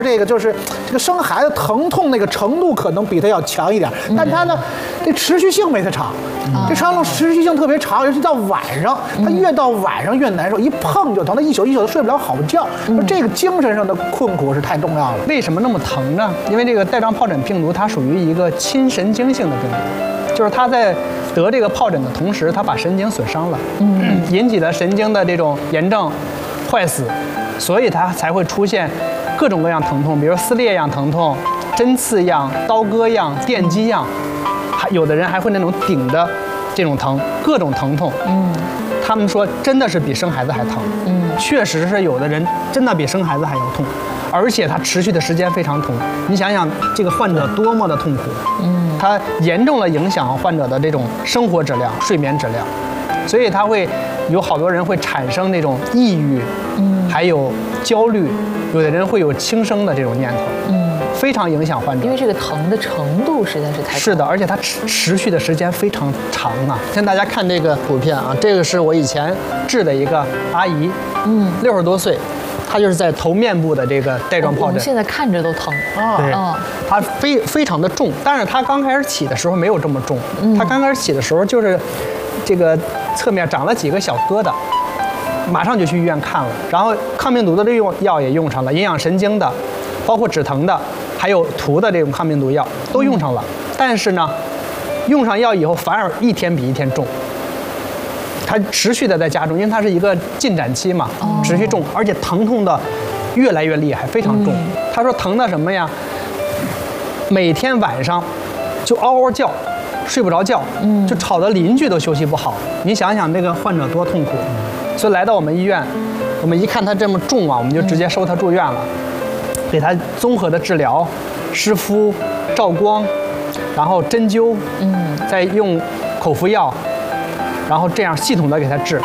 这个就是这个生孩子疼痛那个程度可能比它要强一点，但它呢，这持续性没它长，这长龙持续性特别长，尤其到晚上，它越到晚上越难受，一碰就疼，它一宿都睡不了好觉。这个精神上的困苦是太重要了。 为什么那么疼呢？因为这个带状疱疹病毒它属于一个亲神经性的病毒，就是它在得这个疱疹的同时，它把神经损伤了，引起的神经的这种炎症、坏死，所以它才会出现各种各样疼痛，比如撕裂样疼痛、针刺样、刀割样、电击样，还有的人还会那种顶的这种疼，各种疼痛。他们说真的是比生孩子还疼。确实是有的人真的比生孩子还要痛，而且它持续的时间非常痛。你想想这个患者多么的痛苦，它严重了影响患者的这种生活质量、睡眠质量，所以它会有好多人会产生那种抑郁，还有焦虑，有的人会有轻生的这种念头，非常影响患者。 因为这个疼的程度实在是太是的，而且它持续的时间非常长啊。先大家看这个图片啊，这个是我以前治的一个阿姨，60多岁，她就是在头面部的这个带状疱疹。 我们现在看着都疼啊。 对，它非常的重，但是它刚开始起的时候没有这么重，它刚开始起的时候就是这个侧面长了几个小疙瘩。马上就去医院看了，然后抗病毒的药也用上了，营养神经的，包括止疼的，还有涂的这种抗病毒药都用上了。但是呢，用上药以后反而一天比一天重，它持续的在加重，因为它是一个进展期嘛，持续重，而且疼痛的越来越厉害，非常重。他说疼的什么呀？每天晚上就嗷嗷叫，睡不着觉，就吵得邻居都休息不好。你想想这个患者多痛苦。所以来到我们医院，我们一看他这么重啊，我们就直接收他住院了，给他综合的治疗，湿敷、照光，然后针灸，再用口服药，然后这样系统的给他治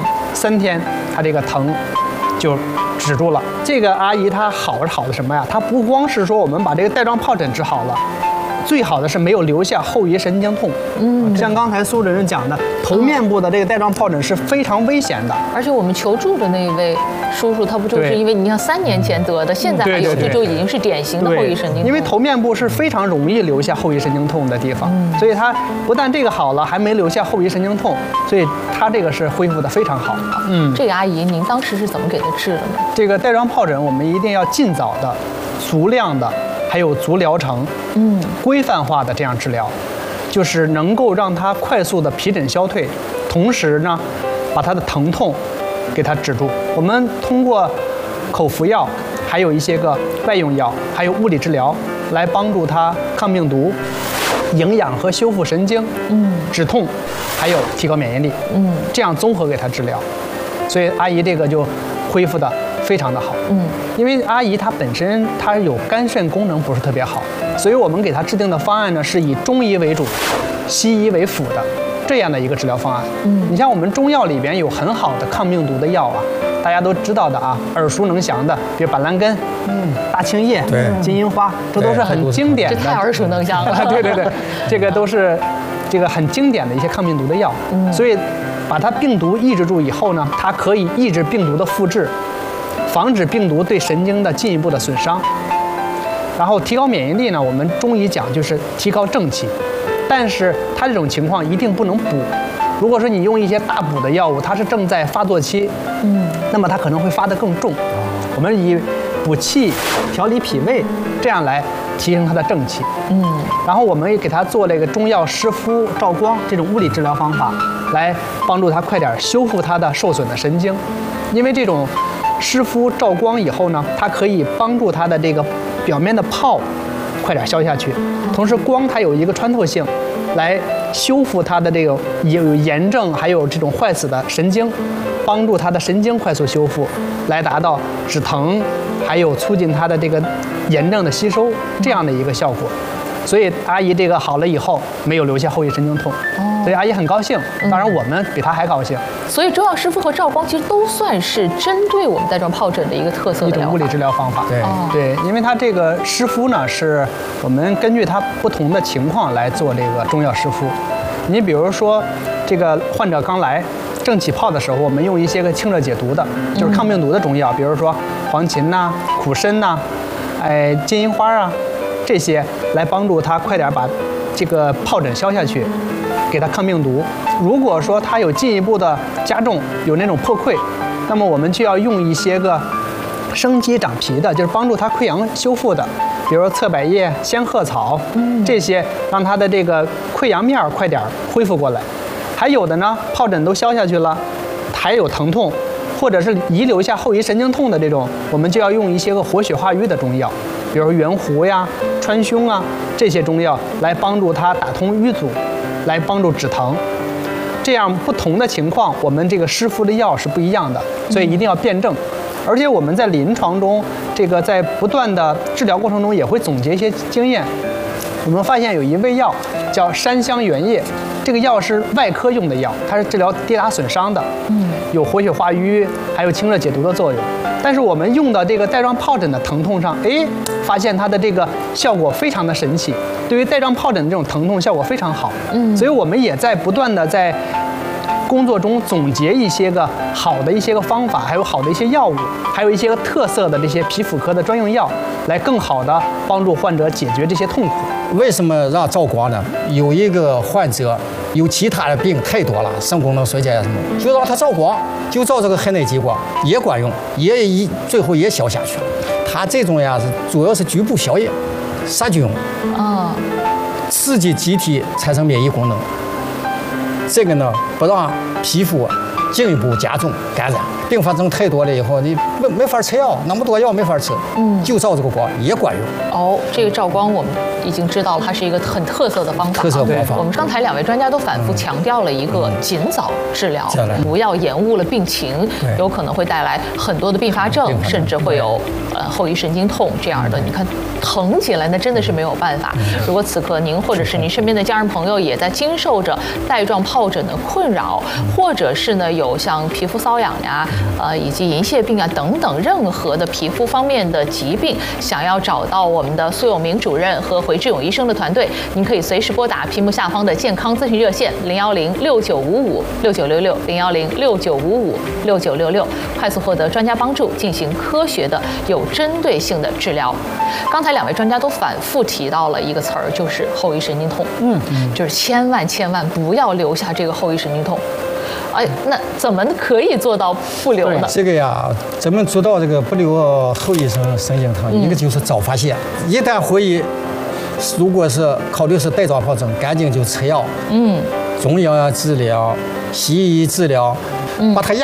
，3天他这个疼就止住了。这个阿姨她好是好的什么呀？她不光是说我们把这个带状疱疹治好了。最好的是没有留下后遗神经痛。像刚才苏主任讲的，头面部的这个带状疱疹是非常危险的。 而且我们求助的那一位叔叔，他不就是因为你像3年前得的，现在还有，这就已经是典型的后遗神经痛。 因为头面部是非常容易留下后遗神经痛的地方，所以他不但这个好了，还没留下后遗神经痛，所以他这个是恢复的非常好。 这个阿姨，您当时是怎么给她治的呢？ 这个带状疱疹，我们一定要尽早的、足量的。还有足疗程，规范化的这样治疗，就是能够让它快速的皮疹消退，同时呢，把它的疼痛给它止住。我们通过口服药，还有一些个外用药，还有物理治疗，来帮助它抗病毒、营养和修复神经，止痛，还有提高免疫力，这样综合给它治疗。所以阿姨这个就恢复的非常的好，因为阿姨她本身她有肝肾功能不是特别好，所以我们给她制定的方案呢是以中医为主，西医为辅的这样的一个治疗方案。你像我们中药里边有很好的抗病毒的药啊，大家都知道的啊，耳熟能详的，比如板蓝根、大青叶、金银花，这都是很经典的。 这太耳熟能详了。 对，这个都是这个很经典的一些抗病毒的药，所以把它病毒抑制住以后呢，它可以抑制病毒的复制。防止病毒对神经的进一步的损伤，然后提高免疫力呢？我们中医讲就是提高正气，但是它这种情况一定不能补。如果说你用一些大补的药物，它是正在发作期，那么它可能会发得更重。我们以补气、调理脾胃这样来提升它的正气。然后我们也给它做这个中药湿敷、照光这种物理治疗方法，来帮助它快点修复它的受损的神经，因为这种。湿敷照光以后呢，它可以帮助它的这个表面的泡快点消下去，同时光它有一个穿透性，来修复它的这个有炎症还有这种坏死的神经，帮助它的神经快速修复，来达到止疼，还有促进它的这个炎症的吸收这样的一个效果。所以阿姨这个好了以后没有留下后遗神经痛，所以阿姨很高兴。当然我们比她还高兴。 所以中药湿敷和照光其实都算是针对我们带状疱疹的一个特色的一种物理治疗方法。对，因为它这个湿敷呢，是我们根据它不同的情况来做这个中药湿敷。你比如说，这个患者刚来正起泡的时候，我们用一些个清热解毒的，就是抗病毒的中药，比如说黄芩呐、苦参呐。 金银花啊，这些来帮助它快点把这个疱疹消下去，给它抗病毒。如果说它有进一步的加重，有那种破溃，那么我们就要用一些个生机长皮的，就是帮助它溃疡修复的，比如说侧柏叶、仙鹤草，这些让它的这个溃疡面快点恢复过来。还有的呢，疱疹都消下去了，还有疼痛，或者是遗留下后遗神经痛的这种，我们就要用一些个活血化瘀的中药，比如圆弧呀、川芎啊这些中药来帮助它打通瘀阻，来帮助止疼。这样不同的情况，我们这个施敷的药是不一样的，所以一定要辩证。而且我们在临床中，这个在不断的治疗过程中也会总结一些经验。我们发现有一味药叫山香原叶，这个药是外科用的药，它是治疗跌打损伤的，有活血化瘀，还有清热解毒的作用。但是我们用到这个带状疱疹的疼痛上，发现它的这个效果非常的神奇，对于带状疱疹的这种疼痛效果非常好。所以我们也在不断的在工作中总结一些个好的一些个方法，还有好的一些药物，还有一些个特色的这些皮肤科的专用药，来更好的帮助患者解决这些痛苦。 为什么让照光呢？有一个患者有其他的病太多了，肾功能衰竭什么，就让他照光，就照这个黑内激光也管用，最后也消下去了。他这种呀是主要是局部消炎、杀菌，刺激机体产生免疫功能。这个呢不让皮肤进一步加重感染，并发症太多了以后，你没法吃药，那么多药没法吃，就照这个光也管用。 这个照光我们已经知道了，它是一个很特色的方法。 特色方法。 我们刚才2位专家都反复强调了一个尽早治疗，不要延误了病情，有可能会带来很多的并发症，甚至会有后遗神经痛这样的。你看疼起来那真的是没有办法。如果此刻您或者是您身边的家人朋友也在经受着带状疱疹的困扰，或者是呢有像皮肤瘙痒呀、以及银屑病啊等等任何的皮肤方面的疾病，想要找到我们的苏永明主任和回志勇医生的团队，您可以随时拨打屏幕下方的健康咨询热线01069556966 01069556966，快速获得专家帮助，进行科学的有针对性的治疗。刚才2位专家都反复提到了一个词儿，就是后遗神经痛。就是千万不要留下这个后遗神经痛。那怎么可以做到不留呢？ 这个呀，咱们做到这个不留后遗神经痛，一个就是早发现，一旦怀疑，如果是考虑是带状疱疹，赶紧就吃药，中药治疗、西医治疗，把它压